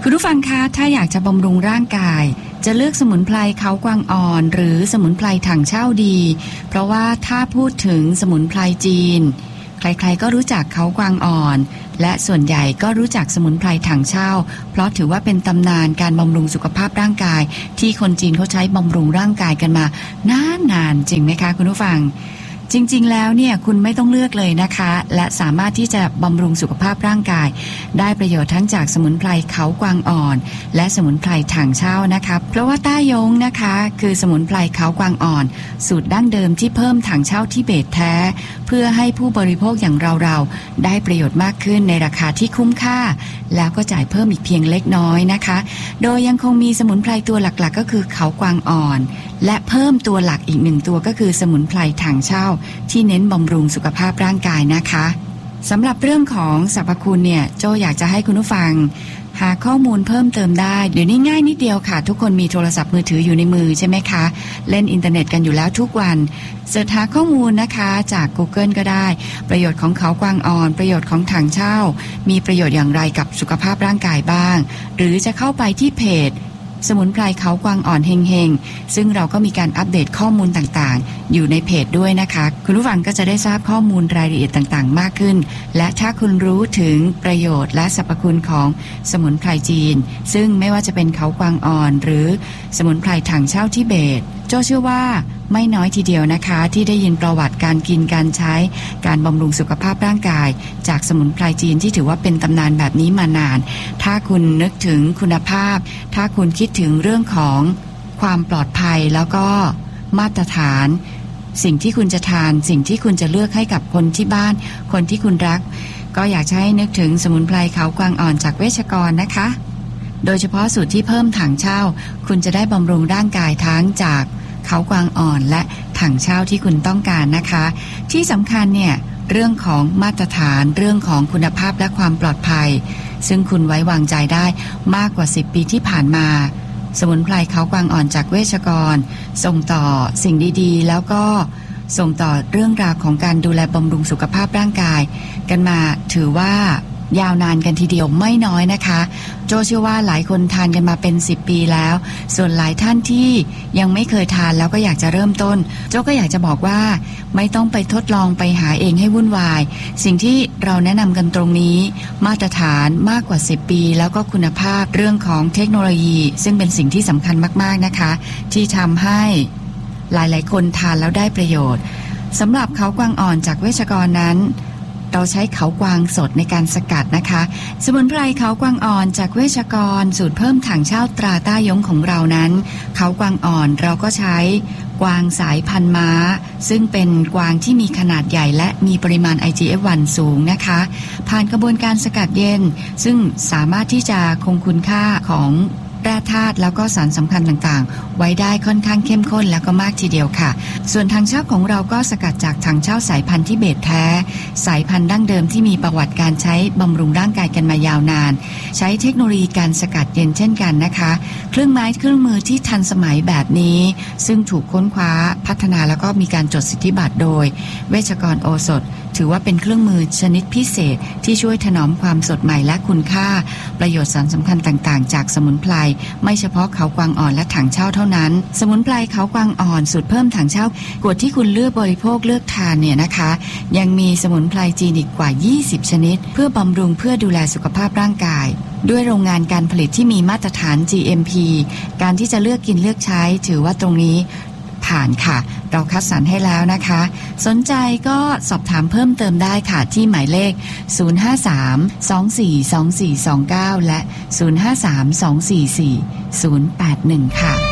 คุณผู้ฟังคะถ้าอยากจะบำรุงร่างกายจะเลือกสมุนไพรเขากวางอ่อนหรือสมุนไพรถังเช่าดีเพราะว่าถ้าพูดถึงสมุนไพรจีนใครๆก็รู้จักเขากวางอ่อนและส่วนใหญ่ก็รู้จักสมุนไพรถังเช่าเพราะถือว่าเป็นตำนานการบำรุงสุขภาพร่างกายที่คนจีนเขาใช้บำรุงร่างกายกันมานานๆจริงไหมคะคุณผู้ฟังจริงๆแล้วเนี่ยคุณไม่ต้องเลือกเลยนะคะและสามารถที่จะบำรุงสุขภาพร่างกายได้ประโยชน์ทั้งจากสมุนไพรเขากวางอ่อนและสมุนไพรถังเช่านะคะเพราะว่าต้ายงนะคะคือสมุนไพรเขากวางอ่อนสูตรดั้งเดิมที่เพิ่มถังเช่าทิเบตแท้เพื่อให้ผู้บริโภคอย่างเราๆได้ประโยชน์มากขึ้นในราคาที่คุ้มค่าแล้วก็จ่ายเพิ่มอีกเพียงเล็กน้อยนะคะโดยยังคงมีสมุนไพรตัวหลักๆก็คือเขากวางอ่อนและเพิ่มตัวหลักอีกหนึ่งตัวก็คือสมุนไพรถังเช่าที่เน้นบำรุงสุขภาพร่างกายนะคะสำหรับเรื่องของสรรพคุณเนี่ยโจอยากจะให้คุณผู้ฟังหาข้อมูลเพิ่มเติมได้เดี๋ยวนี้ง่ายนิดเดียวค่ะทุกคนมีโทรศัพท์มือถืออยู่ในมือใช่ไหมคะเล่นอินเทอร์เน็ตกันอยู่แล้วทุกวันเสิร์ชหาข้อมูลนะคะจาก Google ก็ได้ประโยชน์ของเขากวางอ่อนประโยชน์ของถังเช่ามีประโยชน์อย่างไรกับสุขภาพร่างกายบ้างหรือจะเข้าไปที่เพจสมุนไพรเขากวางอ่อนเฮงๆซึ่งเราก็มีการอัปเดตข้อมูลต่างๆอยู่ในเพจด้วยนะคะคุณผู้ฟังก็จะได้ทราบข้อมูลรายละเอียดต่างๆมากขึ้นและถ้าคุณรู้ถึงประโยชน์และสรรพคุณของสมุนไพรจีนซึ่งไม่ว่าจะเป็นเขากวางอ่อนหรือสมุนไพรถังเช่าทิเบตโจเชื่อว่าไม่น้อยทีเดียวนะคะที่ได้ยินประวัติการกินการใช้การบำรุงสุขภาพร่างกายจากสมุนไพรจีนที่ถือว่าเป็นตำนานแบบนี้มานานถ้าคุณนึกถึงคุณภาพถ้าคุณคิดถึงเรื่องของความปลอดภัยแล้วก็มาตรฐานสิ่งที่คุณจะทานสิ่งที่คุณจะเลือกให้กับคนที่บ้านคนที่คุณรักก็อยากจะให้นึกถึงสมุนไพรเขากวางอ่อนจากเวชกรนะคะโดยเฉพาะสูตรที่เพิ่มถังเช่าคุณจะได้บำรุงร่างกายทั้งจากเขากวางอ่อนและถังเช่าที่คุณต้องการนะคะที่สำคัญเนี่ยเรื่องของมาตรฐานเรื่องของคุณภาพและความปลอดภัยซึ่งคุณไว้วางใจได้มากกว่า10ปีที่ผ่านมาสมุนไพรเขากวางอ่อนจากเวชกรส่งต่อสิ่งดีๆแล้วก็ส่งต่อเรื่องราวของการดูแลบำรุงสุขภาพร่างกายกันมาถือว่ายาวนานกันทีเดียวไม่น้อยนะคะโจเชื่อว่าหลายคนทานกันมาเป็น10ปีแล้วส่วนหลายท่านที่ยังไม่เคยทานแล้วก็อยากจะเริ่มต้นโจก็อยากจะบอกว่าไม่ต้องไปทดลองไปหาเองให้วุ่นวายสิ่งที่เราแนะนำกันตรงนี้มาตรฐานมากกว่า10ปีแล้วก็คุณภาพเรื่องของเทคโนโลยีซึ่งเป็นสิ่งที่สำคัญมากๆนะคะที่ทำให้หลายๆคนทานแล้วได้ประโยชน์สำหรับเขากวางอ่อนจากเวชกรนั้นเราใช้เขากวางสดในการสกัดนะคะสมุนไพรเขากวางอ่อนจากเวชกรสูตรเพิ่มถังเช่าตราต้ายงของเรานั้นเขากวางอ่อนเราก็ใช้กวางสายพันธุ์ม้าซึ่งเป็นกวางที่มีขนาดใหญ่และมีปริมาณ IGF-1 สูงนะคะผ่านกระบวนการสกัดเย็นซึ่งสามารถที่จะคงคุณค่าของแร่ธาตุแล้วก็สารสำคัญต่างๆไว้ได้ค่อนข้างเข้มข้นแล้วก็มากทีเดียวค่ะส่วนถังเช่าของเราก็สกัดจากถังเช่าสายพันธุ์ทิเบตแท้สายพันธุ์ดั้งเดิมที่มีประวัติการใช้บำรุงร่างกายกันมายาวนานใช้เทคโนโลยีการสกัดเย็นเช่นกันนะคะเครื่องไม้เครื่องมือที่ทันสมัยแบบนี้ซึ่งถูกค้นคว้าพัฒนาแล้วก็มีการจดสิทธิบัตรโดยเวชกรโอสถถือว่าเป็นเครื่องมือชนิดพิเศษที่ช่วยถนอมความสดใหม่และคุณค่าประโยชน์สารสำคัญต่างๆจากสมุนไพรไม่เฉพาะเขากวางอ่อนและถังเช่าเท่านั้นสมุนไพรเขากวางอ่อนสูตรเพิ่มถังเช่ากวดที่คุณเลือกบริโภคเลือกทานเนี่ยนะคะยังมีสมุนไพรจีนอีกกว่า20ชนิดเพื่อบำรุงเพื่อดูแลสุขภาพร่างกายด้วยโรงงานการผลิตที่มีมาตรฐาน GMP การที่จะเลือกกินเลือกใช้ถือว่าตรงนี้ผ่านค่ะเราคัดสรรให้แล้วนะคะสนใจก็สอบถามเพิ่มเติมได้ค่ะที่หมายเลข053-242429และ053-244-081ค่ะ